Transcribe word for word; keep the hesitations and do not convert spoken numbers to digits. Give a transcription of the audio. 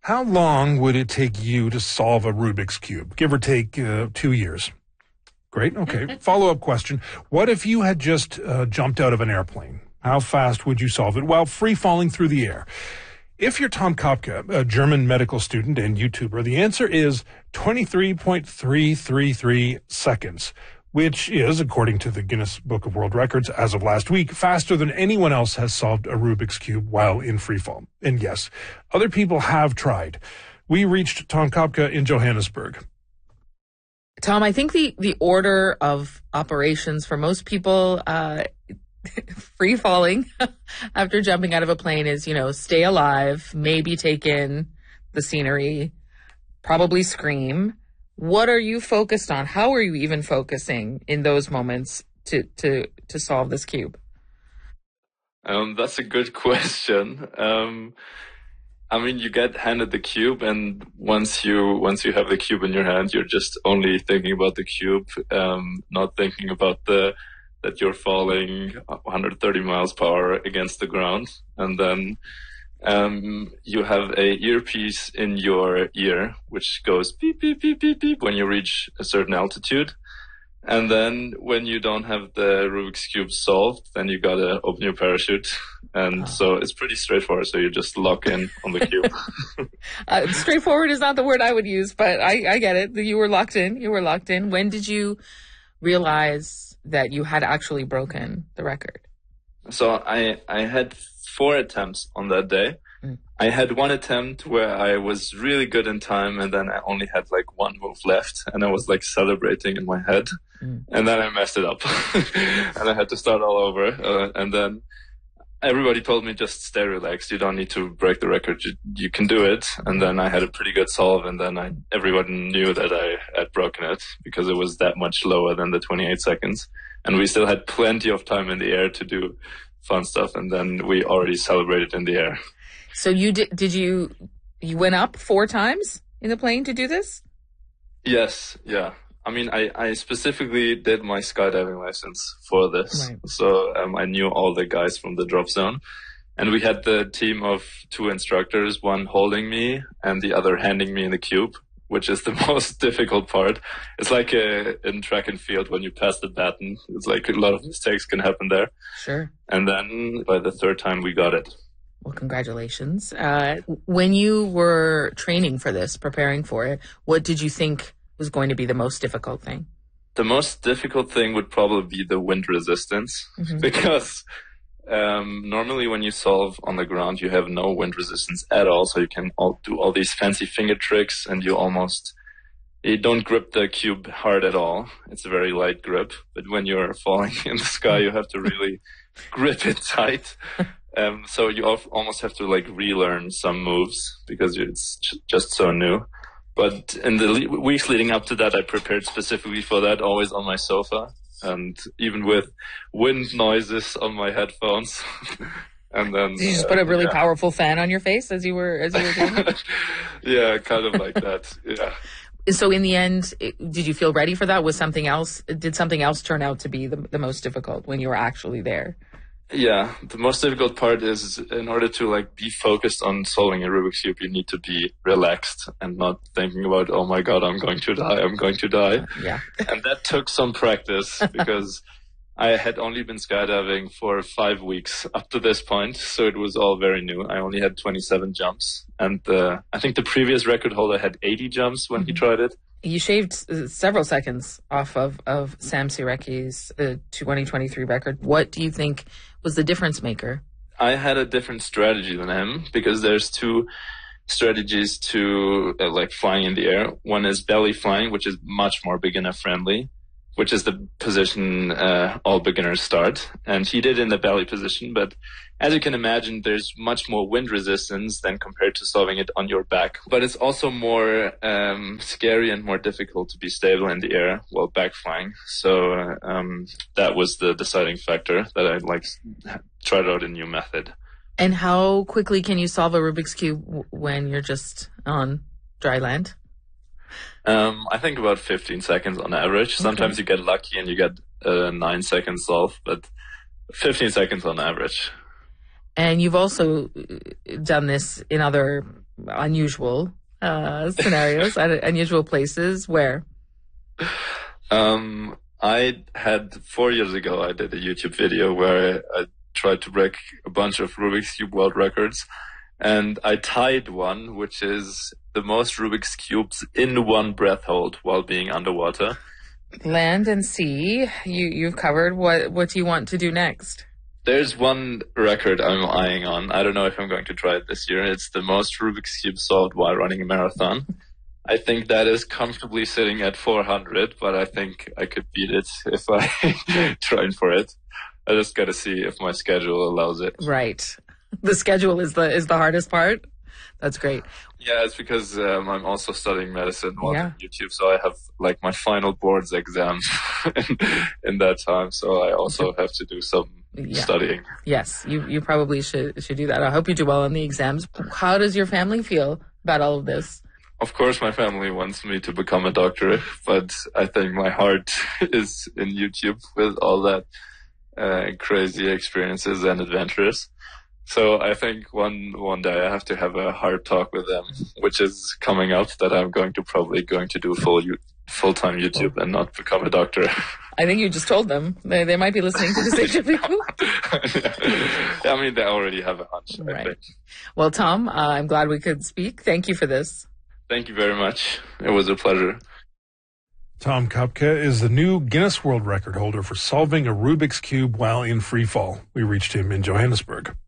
How long would it take you to solve a Rubik's Cube? Give or take uh, two years. Great. Okay. Follow-up question. What if you had just uh, jumped out of an airplane? How fast would you solve it while free falling through the air? If you're Tom Kopka, a German medical student and YouTuber, the answer is twenty-three point three three three seconds, which is, according to the Guinness Book of World Records as of last week, faster than anyone else has solved a Rubik's Cube while in free fall. And yes, other people have tried. We reached Tom Kopka in Johannesburg. Tom, I think the, the order of operations for most people, uh, free falling after jumping out of a plane is, you know, stay alive, maybe take in the scenery, probably scream. What are you focused on? How are you even focusing in those moments to, to, to solve this cube? Um, that's a good question. Um, I mean, you get handed the cube, and once you once you have the cube in your hand, you're just only thinking about the cube, um, not thinking about the that you're falling one hundred thirty miles per hour against the ground, and then um, you have a earpiece in your ear which goes beep beep beep beep beep when you reach a certain altitude. And then when you don't have the Rubik's Cube solved, then you gotta open your parachute. And oh. so it's pretty straightforward. So you just lock in on the cube. uh, straightforward is not the word I would use, but I, I get it. You were locked in. You were locked in. When did you realize that you had actually broken the record? So I, I had four attempts on that day. Mm. I had one attempt where I was really good in time, and then I only had like one move left, and I was like celebrating in my head, mm. and then I messed it up, and I had to start all over. Uh, and then everybody told me just stay relaxed, you don't need to break the record, you, you can do it. And then I had a pretty good solve, and then I everyone knew that I had broken it because it was that much lower than the twenty-eight seconds, and we still had plenty of time in the air to do fun stuff, and then we already celebrated in the air. So you did, did you, you went up four times in the plane to do this? Yes. Yeah. I mean, I, I specifically did my skydiving license for this. Right. So um, I knew all the guys from the drop zone, and we had the team of two instructors, one holding me and the other handing me the cube, which is the most difficult part. It's like a, in track and field when you pass the baton, it's like a lot of mistakes can happen there. Sure. And then by the third time we got it. Well, congratulations. Uh, when you were training for this, preparing for it, what did you think was going to be the most difficult thing? The most difficult thing would probably be the wind resistance, mm-hmm. because um, normally when you solve on the ground, you have no wind resistance at all. So you can all do all these fancy finger tricks, and you almost, you don't grip the cube hard at all. It's a very light grip. But when you're falling in the sky, you have to really grip it tight. Um, so you almost have to like relearn some moves because it's just so new. But in the le- weeks leading up to that, I prepared specifically for that, always on my sofa, and even with wind noises on my headphones. And then did you just uh, put a really yeah. powerful fan on your face as you were as you were doing it? Yeah, kind of like that. Yeah. So in the end, did you feel ready for that? Was something else? Did something else turn out to be the, the most difficult when you were actually there? Yeah, the most difficult part is in order to like be focused on solving a Rubik's Cube, you need to be relaxed and not thinking about, oh my God, I'm going to die, I'm going to die. Yeah. And that took some practice because I had only been skydiving for five weeks up to this point. So it was all very new. I only had twenty-seven jumps. And uh, I think the previous record holder had eighty jumps when mm-hmm. he tried it. You shaved several seconds off of, of Sam Sierecki's uh, twenty twenty-three record. What do you think was the difference maker? I had a different strategy than him because there's two strategies to uh, like flying in the air. One is belly flying, which is much more beginner friendly, which is the position uh, all beginners start. And he did in the belly position, but as you can imagine, there's much more wind resistance than compared to solving it on your back. But it's also more um, scary and more difficult to be stable in the air while back flying. So uh, um, that was the deciding factor that I like tried out a new method. And how quickly can you solve a Rubik's Cube w- when you're just on dry land? Um, I think about fifteen seconds on average. Okay. Sometimes you get lucky and you get a nine second solve, but fifteen seconds on average. And you've also done this in other unusual uh, scenarios, at unusual places. Where? Um, I had four years ago, I did a YouTube video where I, I tried to break a bunch of Rubik's Cube world records. And I tied one, which is the most Rubik's Cubes in one breath hold while being underwater. Land and sea, you, you've covered. What, what do you want to do next? There's one record I'm eyeing on. I don't know if I'm going to try it this year. It's the most Rubik's Cube solved while running a marathon. I think that is comfortably sitting at four hundred, but I think I could beat it if I tried for it. I just got to see if my schedule allows it. Right. The schedule is the is the hardest part. That's great. Yeah, it's because um, I'm also studying medicine while Yeah. on YouTube, so I have like my final boards exam in, in that time. So I also have to do some Yeah. studying. Yes, you you probably should should do that. I hope you do well on the exams. How does your family feel about all of this? Of course, my family wants me to become a doctor, but I think my heart is in YouTube with all that uh, crazy experiences and adventures. So I think one one day I have to have a hard talk with them, which is coming up, that I'm going to probably going to do full full time YouTube and not become a doctor. I think you just told them. They they might be listening to this interview. I mean, they already have a hunch, I Right. think. Well, Tom, uh, I'm glad we could speak. Thank you for this. Thank you very much. It was a pleasure. Tom Kupka is the new Guinness World Record holder for solving a Rubik's Cube while in free fall. We reached him in Johannesburg.